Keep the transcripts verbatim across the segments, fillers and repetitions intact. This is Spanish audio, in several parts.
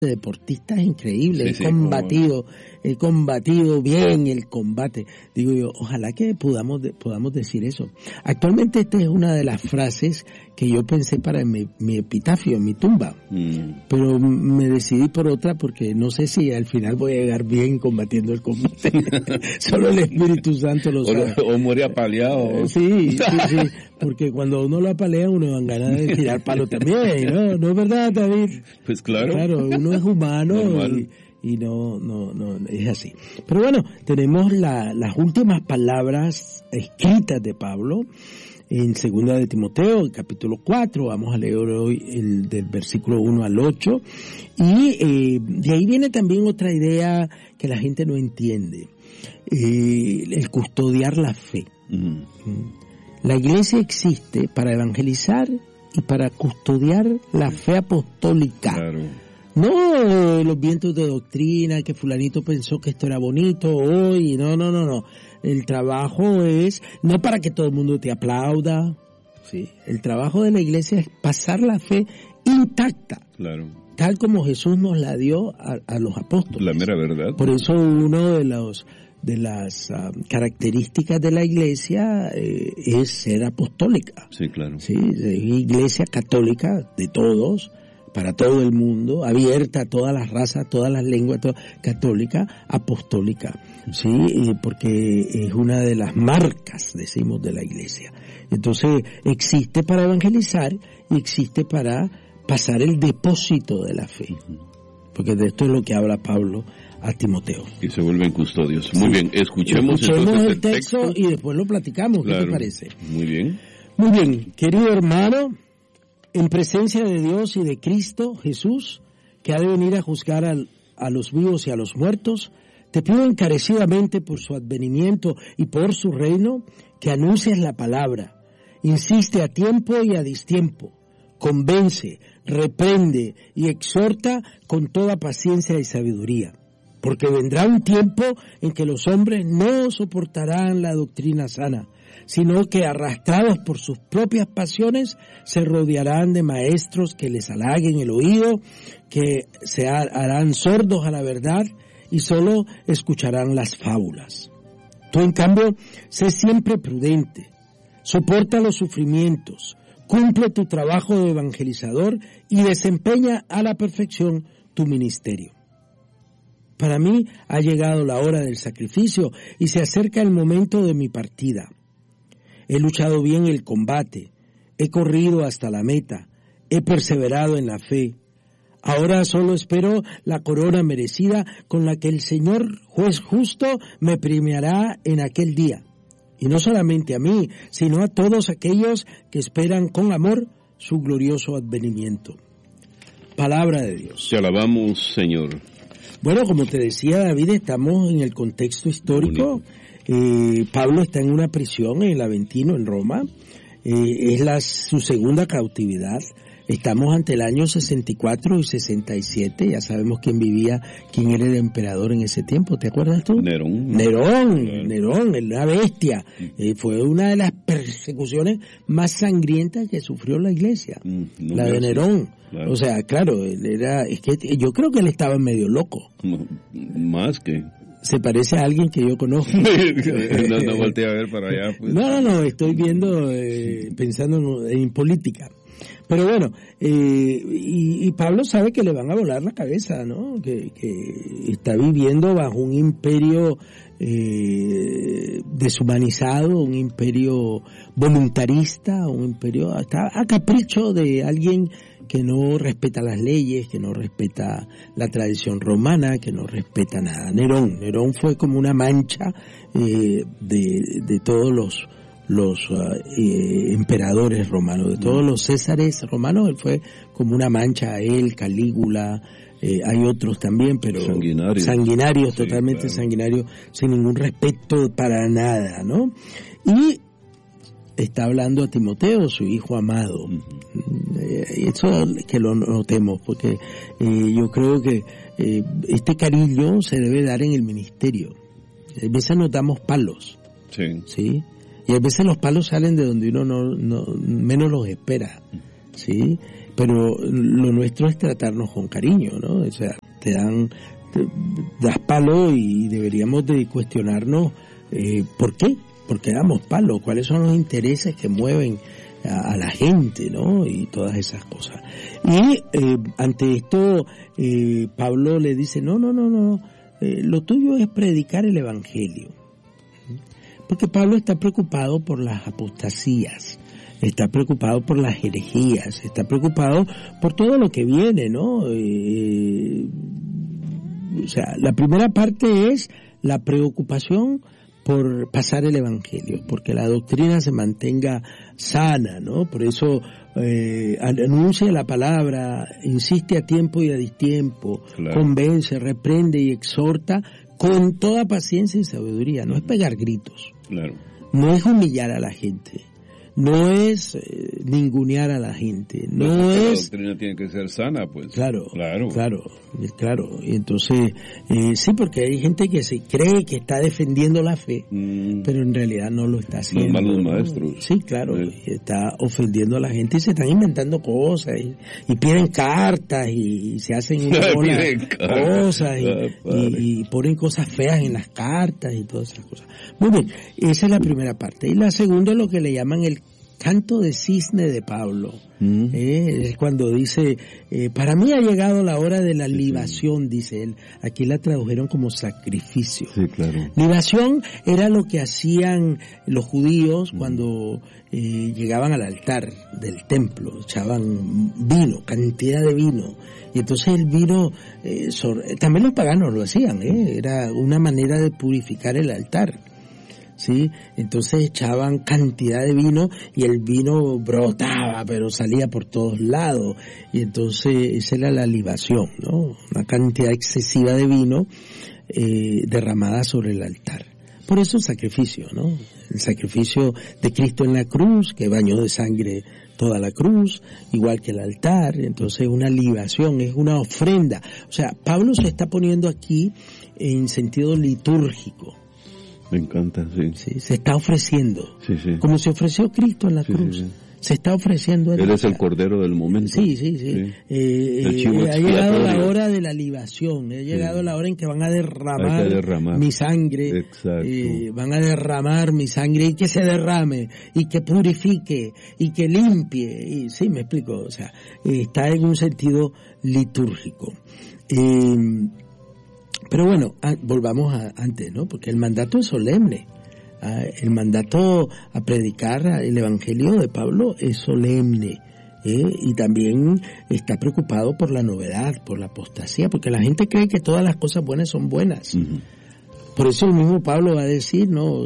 deportista es increíble, sí, he sí, combatido, he combatido bien el combate. Digo yo, ojalá que podamos podamos decir eso. Actualmente esta es una de las frases que yo pensé para mi, mi epitafio, mi tumba, mm. pero me decidí por otra porque no sé si al final voy a llegar bien combatiendo el combate. Solo el Espíritu Santo lo sabe. O, o morir apaleado. Sí, sí, sí, porque cuando uno lo apalea uno dan ganas de tirar palo también, ¿no? ¿No es verdad, David? Pues claro. Claro, uno es humano y, y no, no, no, es así. Pero bueno, tenemos la, las últimas palabras escritas de Pablo en segunda de Timoteo, capítulo cuatro, vamos a leer hoy el del versículo uno al ocho, y eh, de ahí viene también otra idea que la gente no entiende, eh, el custodiar la fe. Mm. La iglesia existe para evangelizar y para custodiar la fe apostólica. Claro. No los vientos de doctrina, que fulanito pensó que esto era bonito hoy, no, no, no, no. El trabajo es, no para que todo el mundo te aplauda, ¿sí? El trabajo de la iglesia es pasar la fe intacta. Claro. Tal como Jesús nos la dio a, a los apóstoles. La mera verdad. Por eso uno de los de las uh, características de la iglesia eh, es ser apostólica. Sí, claro. Sí, iglesia católica de todos, para todo el mundo, abierta a todas las razas, todas las lenguas, toda, católica, apostólica, sí, porque es una de las marcas, decimos, de la iglesia. Entonces, existe para evangelizar y existe para pasar el depósito de la fe, porque de esto es lo que habla Pablo a Timoteo. Y se vuelven custodios. Muy sí. bien, escuchemos, escuchemos entonces el el texto, texto y después lo platicamos. Claro. ¿Qué te parece? Muy bien. Muy bien, querido hermano, en presencia de Dios y de Cristo Jesús, que ha de venir a juzgar al, a los vivos y a los muertos, te pido encarecidamente por su advenimiento y por su reino, que anuncies la palabra. Insiste a tiempo y a distiempo. Convence, reprende y exhorta con toda paciencia y sabiduría. Porque vendrá un tiempo en que los hombres no soportarán la doctrina sana, sino que arrastrados por sus propias pasiones se rodearán de maestros que les halaguen el oído, que se harán sordos a la verdad y solo escucharán las fábulas. Tú, en cambio, sé siempre prudente, soporta los sufrimientos, cumple tu trabajo de evangelizador y desempeña a la perfección tu ministerio. Para mí ha llegado la hora del sacrificio y se acerca el momento de mi partida. He luchado bien el combate, he corrido hasta la meta, he perseverado en la fe. Ahora solo espero la corona merecida con la que el Señor juez justo me premiará en aquel día. Y no solamente a mí, sino a todos aquellos que esperan con amor su glorioso advenimiento. Palabra de Dios. Te alabamos, Señor. Bueno, como te decía, David, estamos en el contexto histórico. Eh, Pablo está en una prisión en el Aventino, en Roma. Eh, es la, su segunda cautividad. Estamos ante el año sesenta y cuatro y sesenta y siete. Ya sabemos quién vivía, quién era el emperador en ese tiempo. ¿Te acuerdas tú? Nerón. Nerón, claro. Nerón, la bestia. Eh, fue una de las persecuciones más sangrientas que sufrió la iglesia. Mm, la de Nerón. Claro. O sea, claro, él era, es que yo creo que él estaba medio loco. No, más que... Se parece a alguien que yo conozco. no, no volteé a ver para allá. Pues. No, no, no, estoy viendo, eh, pensando en, en política. Pero bueno, eh, y, y Pablo sabe que le van a volar la cabeza, ¿no? Que, que está viviendo bajo un imperio eh, deshumanizado, un imperio voluntarista, un imperio hasta a capricho de alguien que no respeta las leyes, que no respeta la tradición romana, que no respeta nada. Nerón, Nerón fue como una mancha eh, de, de todos los los uh, eh, emperadores romanos, de todos los césares romanos, él fue como una mancha a él, Calígula, eh, hay otros también, pero sanguinarios, sanguinarios sí, totalmente claro. sanguinarios, sin ningún respeto para nada, ¿no? Y está hablando a Timoteo, su hijo amado. Uh-huh. Eh, eso que lo notemos, porque eh, yo creo que eh, este cariño se debe dar en el ministerio. A veces nos damos palos, sí, ¿sí? Y a veces los palos salen de donde uno no, no menos los espera, ¿sí? pero lo nuestro es tratarnos con cariño, ¿no? O sea, te dan, te das palo y deberíamos de cuestionarnos eh, ¿por qué? ¿Por qué damos palo? ¿Cuáles son los intereses que mueven a, a la gente, ¿no? Y todas esas cosas. Y eh, ante esto eh, Pablo le dice, no, no, no, no, eh, lo tuyo es predicar el evangelio. Porque Pablo está preocupado por las apostasías, está preocupado por las herejías, está preocupado por todo lo que viene, ¿no? Eh, o sea, la primera parte es la preocupación por pasar el evangelio, porque la doctrina se mantenga sana, ¿no? Por eso eh, anuncia la palabra, insiste a tiempo y a distiempo, claro. Convence, reprende y exhorta con toda paciencia y sabiduría. No es pegar gritos, claro. No es humillar a la gente, no es eh, ningunear a la gente, no la es... La doctrina tiene que ser sana, pues. Claro, claro, claro, claro. Y entonces, eh, sí, porque hay gente que se cree que está defendiendo la fe, mm. pero en realidad no lo está haciendo. Los malos ¿no? maestros. Sí, claro, sí. Está ofendiendo a la gente y se están inventando cosas y, y piden cartas y, y se hacen una bola cosas y, ah, y, y ponen cosas feas en las cartas y todas esas cosas. Muy bien, esa es la primera parte. Y la segunda es lo que le llaman el canto de cisne de Pablo. Mm. Eh, es cuando dice, eh, para mí ha llegado la hora de la sí, libación, sí. dice él. Aquí la tradujeron como sacrificio. Sí, claro. Libación era lo que hacían los judíos mm. cuando eh, llegaban al altar del templo. Echaban vino, cantidad de vino. Y entonces el vino, eh, sobre, también los paganos lo hacían, ¿eh? Era una manera de purificar el altar. ¿Sí? Entonces echaban cantidad de vino y el vino brotaba, pero salía por todos lados. Y entonces esa era la libación, ¿no? Una cantidad excesiva de vino eh, derramada sobre el altar. Por eso el sacrificio, ¿no? El sacrificio de Cristo en la cruz, que bañó de sangre toda la cruz, igual que el altar. Entonces una libación, es una ofrenda. O sea, Pablo se está poniendo aquí en sentido litúrgico. Me encanta, sí. sí. Se está ofreciendo. Sí, sí. Como se ofreció Cristo en la sí, cruz. Sí, sí. Se está ofreciendo. Él es el cordero del momento. Sí, sí, sí. sí. Eh, eh, ha llegado la hora de la libación. Ha llegado sí. la hora en que van a derramar, derramar. mi sangre. Exacto. Eh, van a derramar mi sangre y que se derrame y que purifique y que limpie. Y sí, me explico. O sea, eh, está en un sentido litúrgico. Eh, Pero bueno, a, volvamos a, antes, ¿no? Porque el mandato es solemne. Ah, el mandato a predicar el Evangelio de Pablo es solemne. ¿eh? Y también está preocupado por la novedad, por la apostasía, porque la gente cree que todas las cosas buenas son buenas. Uh-huh. Por eso el mismo Pablo va a decir, ¿no?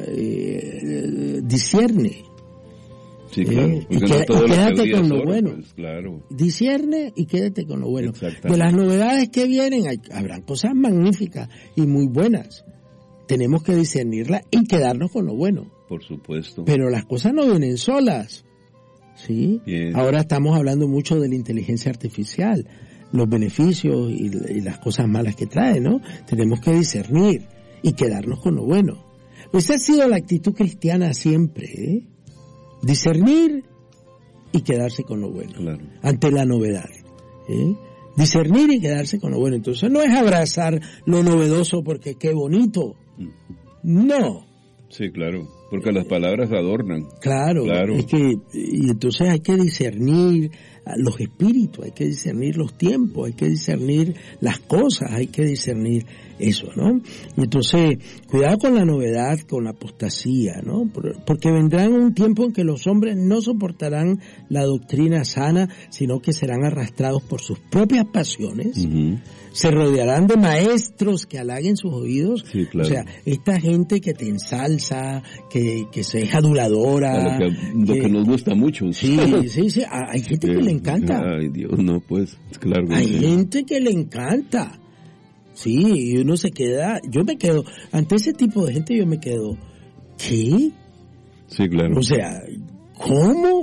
Eh, discierne. Sí, claro. Eh, y, queda, no y quédate con lo solo, bueno. Pues, claro. Discierne y quédate con lo bueno. De las novedades que vienen, hay, habrán cosas magníficas y muy buenas. Tenemos que discernirlas y quedarnos con lo bueno. Por supuesto. Pero las cosas no vienen solas. ¿Sí? Bien. Ahora estamos hablando mucho de la inteligencia artificial, los beneficios y, y las cosas malas que trae, ¿no? Tenemos que discernir y quedarnos con lo bueno. Esa ha sido la actitud cristiana siempre, ¿eh? Discernir y quedarse con lo bueno, claro. ante la novedad. ¿eh? Discernir y quedarse con lo bueno. Entonces no es abrazar lo novedoso porque qué bonito. No. Sí, claro, porque las palabras adornan. Claro, claro. Es que, y entonces hay que discernir los espíritus, hay que discernir los tiempos, hay que discernir las cosas, hay que discernir eso, ¿no? Y entonces, cuidado con la novedad, con la apostasía, ¿no? Porque vendrán un tiempo en que los hombres no soportarán la doctrina sana, sino que serán arrastrados por sus propias pasiones, uh-huh. se rodearán de maestros que halaguen sus oídos, sí, claro. O sea, esta gente que te ensalza, que, que se es aduladora. Lo que, lo que, que nos gusta mucho. Sí, sí, sí, hay gente que le encanta. Ay, Dios, no, pues, claro. Hay sí. gente que le encanta. Sí, y uno se queda, yo me quedo, ante ese tipo de gente yo me quedo, ¿qué? Sí, claro. O sea, ¿cómo?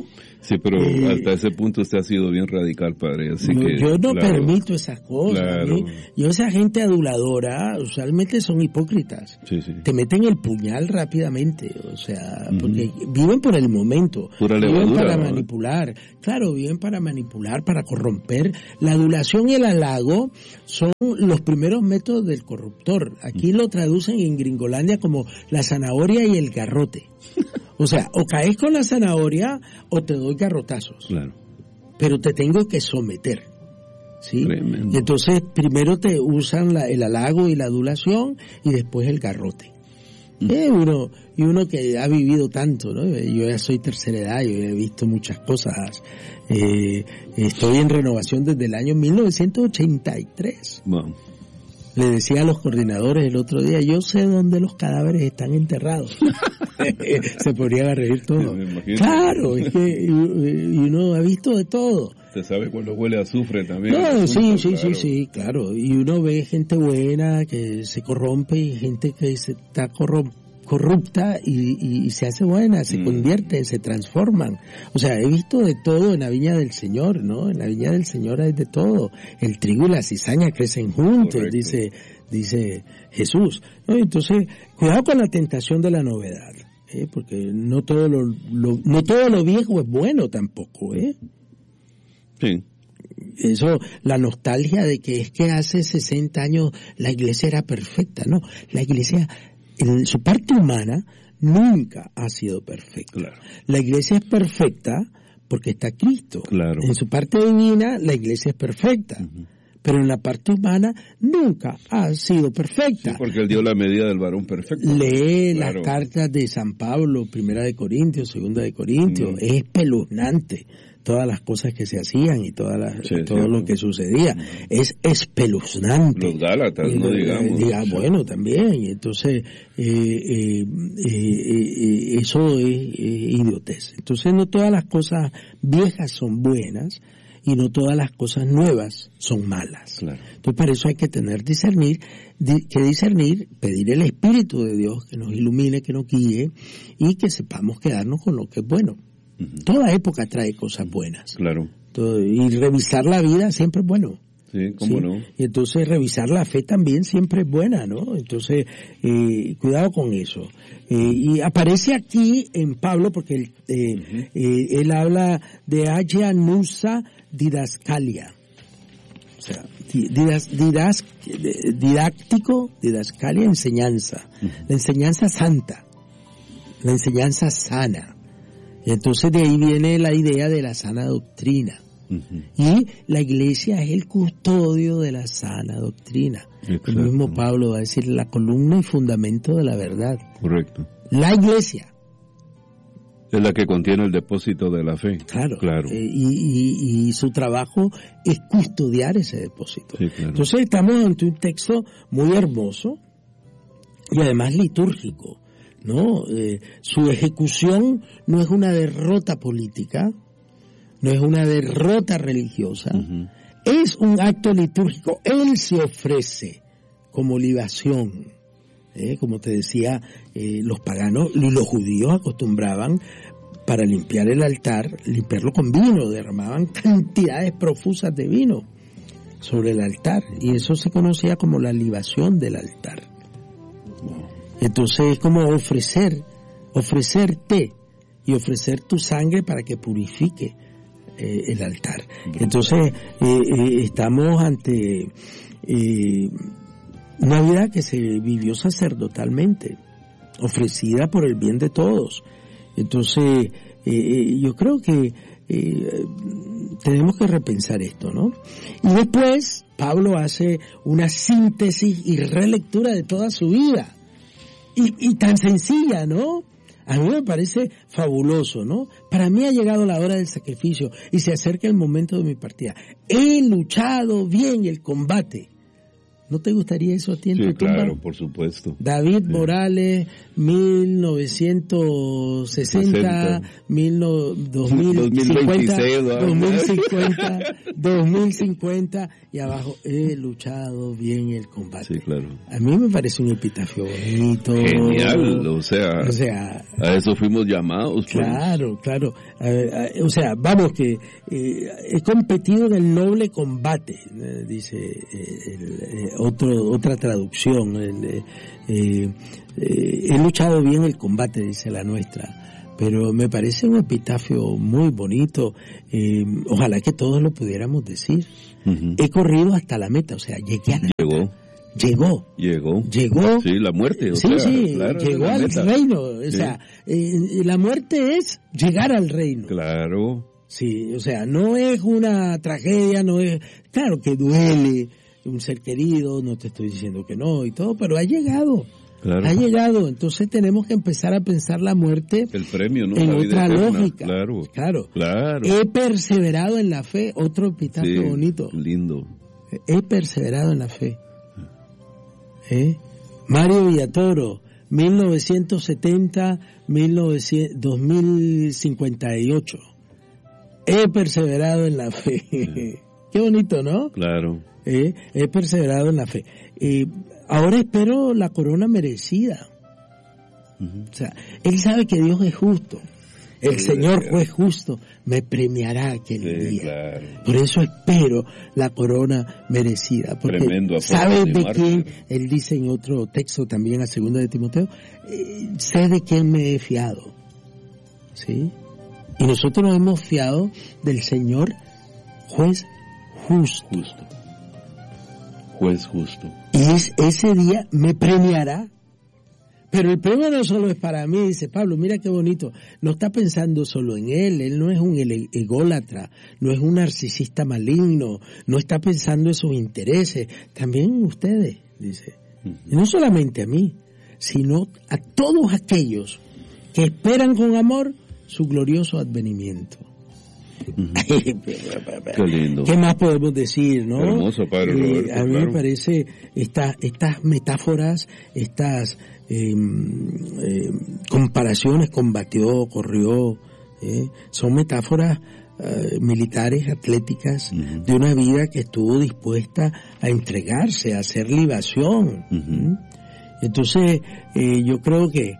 Sí, pero eh, hasta ese punto usted ha sido bien radical, padre. Así no, que, yo no claro, permito esas cosas. claro. ¿eh? Yo, esa gente aduladora, usualmente son hipócritas. Sí, sí. Te meten el puñal rápidamente, o sea, Ujú. porque viven por el momento. Pura viven levadura, para ¿no? manipular. Claro, viven para manipular, para corromper. La adulación y el halago son los primeros métodos del corruptor. Aquí lo traducen en Gringolandia como la zanahoria y el garrote. O sea, o caes con la zanahoria o te doy garrotazos. Claro. Pero te tengo que someter. ¿Sí? Tremendo. Y entonces primero te usan la, el halago y la adulación y después el garrote. Mm. Eh, uno, y uno que ha vivido tanto, ¿no? Yo ya soy tercera edad, yo he visto muchas cosas. Eh, estoy en renovación desde el año mil novecientos ochenta y tres. Wow. Le decía a los coordinadores el otro día, yo sé dónde los cadáveres están enterrados. Se ponían a reír todo. Me imagino. Claro, es que y, y uno ha visto de todo. Usted sabe cuando huele a azufre también. No, el sí, asunto, sí, claro. sí, sí, claro. Y uno ve gente buena que se corrompe y gente que se está corrom- corrupta y, y, y se hace buena, se Mm. convierten, se transforman. O sea, he visto de todo en la viña del Señor, ¿no? En la viña del Señor hay de todo. El trigo y la cizaña crecen juntos, Correcto. dice dice Jesús, ¿no? Entonces, cuidado con la tentación de la novedad, ¿eh? Porque no todo lo, lo no todo lo viejo es bueno tampoco, ¿eh? Sí. Eso, la nostalgia de que es que hace sesenta años la iglesia era perfecta, no, la iglesia en su parte humana nunca ha sido perfecta. Claro. La iglesia es perfecta porque está Cristo. Claro. En su parte divina la iglesia es perfecta. Ujú. Pero en la parte humana nunca ha sido perfecta. Sí, porque él dio la medida del varón perfecto. Lee Claro. las cartas de San Pablo, primera de Corintios, segunda de Corintios, Mm. es espeluznante todas las cosas que se hacían y todas las, Sí, todo cierto. lo que sucedía, es espeluznante. Los Gálatas, Eh, no eh, digamos. diga, Sí. bueno, también, y entonces eh, eh, eh, eh, eso es, es idiotez. Entonces no todas las cosas viejas son buenas y no todas las cosas nuevas son malas. Claro. Entonces para eso hay que tener discernir, di- que discernir, pedir el Espíritu de Dios que nos ilumine, que nos guíe y que sepamos quedarnos con lo que es bueno. Ujú. Toda época trae cosas buenas. Claro. Todo- y revisar la vida siempre es bueno. Sí, cómo ¿sí? no. Y entonces revisar la fe también siempre es buena, ¿no? Entonces, eh, cuidado con eso. Eh, y aparece aquí en Pablo, porque él, eh, Ujú. eh, él habla de Agia Nusa Didascalia. O sea, di- didas, didas, didáctico, didascalia, enseñanza. Ujú. La enseñanza santa. La enseñanza sana. Y entonces de ahí viene la idea de la sana doctrina. Ujú. Y la iglesia es el custodio de la sana doctrina. Exacto. El mismo Pablo va a decir la columna y fundamento de la verdad. Correcto. La iglesia, Es la que contiene el depósito de la fe. claro. Claro. Eh, y, y- y su trabajo es custodiar ese depósito. Sí, claro. Entonces estamos ante un texto muy hermoso y además litúrgico, ¿no? Eh, su ejecución no es una derrota política, no es una derrota religiosa, Ujú. es un acto litúrgico. Él se ofrece como libación. ¿eh? Como te decía, eh, los paganos y los judíos acostumbraban para limpiar el altar, limpiarlo con vino, derramaban cantidades profusas de vino sobre el altar y eso se conocía como la libación del altar. Entonces es como ofrecer, ofrecerte y ofrecer tu sangre para que purifique eh, el altar. Entonces eh, eh, estamos ante eh, una vida que se vivió sacerdotalmente, ofrecida por el bien de todos. Entonces eh, yo creo que eh, tenemos que repensar esto, ¿no? Y después Pablo hace una síntesis y relectura de toda su vida. Y, y tan sencilla, ¿no? A mí me parece fabuloso, ¿no? Para mí ha llegado la hora del sacrificio y se acerca el momento de mi partida. He luchado bien el combate, ¿No te gustaría eso a ti en sí, tu tumba? Claro, por supuesto. David sí. Morales, mil novecientos sesenta, mil no, dos mil cincuenta, dos mil cincuenta, dos mil cincuenta, y abajo, he luchado bien el combate. Sí, claro. A mí me parece un epitafio bonito. Genial, o sea, o sea a eso fuimos llamados. Claro, pues. claro. A, a, o sea, vamos que eh, he competido en el noble combate, eh, dice eh, el, eh, otro otra traducción. El, eh, eh, eh, he luchado bien el combate, dice la nuestra. Pero me parece un epitafio muy bonito. Eh, ojalá que todos lo pudiéramos decir. Uh-huh. He corrido hasta la meta, o sea, llegué a la Llegó. meta. Llegó. Llegó. Llegó. Sí, la muerte. O sí, sea, sí, claro, llegó al meta. reino. O sí. sea, eh, la muerte es llegar al reino. Claro. Sí, o sea, no es una tragedia, no es... Claro que duele un ser querido, no te estoy diciendo que no y todo, pero ha llegado. Claro. Ha llegado, entonces tenemos que empezar a pensar la muerte el premio, ¿no? en la otra eterna. lógica. Claro, claro, claro. He perseverado en la fe, otro epitafio sí, bonito. Lindo. He perseverado en la fe. ¿Eh? Mario Villatoro, mil novecientos setenta, dos mil cincuenta y ocho. He perseverado en la fe. Sí. Qué bonito, ¿no? Claro. Eh, he perseverado en la fe. Eh, ahora espero la corona merecida. Uh-huh. O sea, él sabe que Dios es justo. El sí, Señor juez justo me premiará aquel sí, día. Claro. Por eso espero la corona merecida. Porque Tremendo sabe de, de Martín. quién, él dice en otro texto también a segunda de Timoteo, eh, sé de quién me he fiado. ¿Sí? Y nosotros nos hemos fiado del Señor juez justo. Justo. Juez justo. Y es, ese día me premiará. Pero el premio no solo es para mí, dice Pablo, mira qué bonito, no está pensando solo en él, él no es un ególatra, no es un narcisista maligno, no está pensando en sus intereses, también en ustedes, dice. Uh-huh. Y no solamente a mí, sino a todos aquellos que esperan con amor su glorioso advenimiento. Uh-huh. Qué lindo. ¿Qué más podemos decir, no? Hermoso, Padre Roberto, eh, a mí claro. me parece esta, estas metáforas, estas eh, eh, comparaciones con batió, corrió, eh, son metáforas eh, militares, atléticas, uh-huh. de una vida que estuvo dispuesta a entregarse, a hacer libación. Uh-huh. Entonces, eh, yo creo que,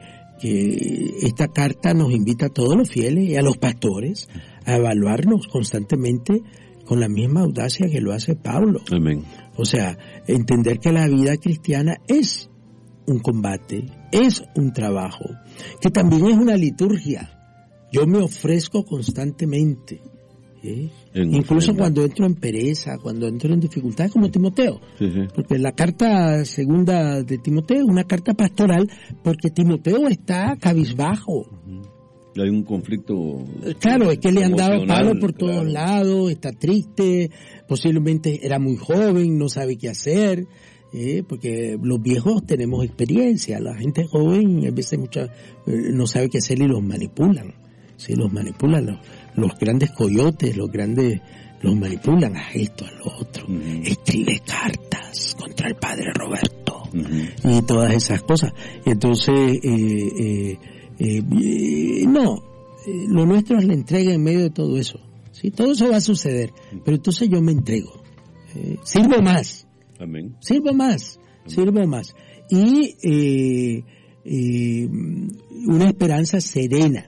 que esta carta nos invita a todos los fieles y a los pastores a evaluarnos constantemente con la misma audacia que lo hace Pablo. Amén. O sea, entender que la vida cristiana es un combate, es un trabajo, que también es una liturgia. Yo me ofrezco constantemente, ¿eh? Incluso ofrenda. Cuando entro en pereza, cuando entro en dificultades, como Timoteo. Sí, sí. Porque la carta segunda de Timoteo es una carta pastoral, porque Timoteo está cabizbajo. Uh-huh. Hay un conflicto. Claro, es que le han dado palo por todos claro. lados, está triste, posiblemente era muy joven, no sabe qué hacer, eh, porque los viejos tenemos experiencia, la gente joven a veces mucha, eh, no sabe qué hacer y los manipulan, sí, los manipulan, los, los grandes coyotes, los grandes, los manipulan a esto, a lo otro, uh-huh. escribe cartas contra el padre Roberto, uh-huh. y todas esas cosas, y entonces, eh, eh, Eh, eh, no, eh, lo nuestro es la entrega en medio de todo eso, ¿sí? Todo eso va a suceder, pero entonces yo me entrego, eh, sirvo más, Amén. sirvo más, Amén. sirvo más, y eh, eh, una esperanza serena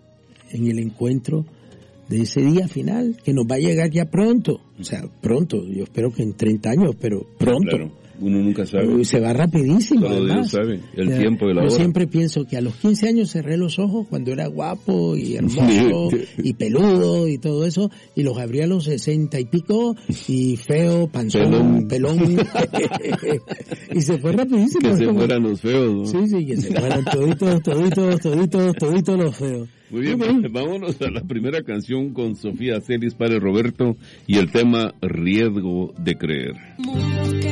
en el encuentro de ese día final, que nos va a llegar ya pronto, o sea, pronto, yo espero que en treinta años, pero pronto. Claro. Uno nunca sabe. Se va rapidísimo. Solo además. Dios sabe el o sea, tiempo y la yo hora. Yo siempre pienso que a los quince años cerré los ojos cuando era guapo y hermoso y peludo y todo eso, y los abrí a los sesenta y pico y feo, panzón, pelón, pelón. Y se fue rapidísimo. Que se como... fueran los feos, ¿no? Sí, sí, que se fueran toditos, toditos, toditos, toditos los feos. Muy bien, okay. Pues, vámonos a la primera canción con Sofía Celis, Padre Roberto, y el tema Riesgo de Creer.